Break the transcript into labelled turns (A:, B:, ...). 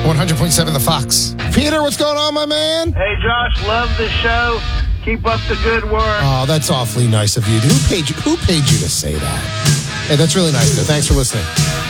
A: 100.7 The Fox. Peter, what's going on, my man?
B: Hey, Josh, love the show. Keep up the good work.
A: Oh, that's awfully nice of you. Who paid you to say that? Hey, that's really nice, though. Thanks for listening.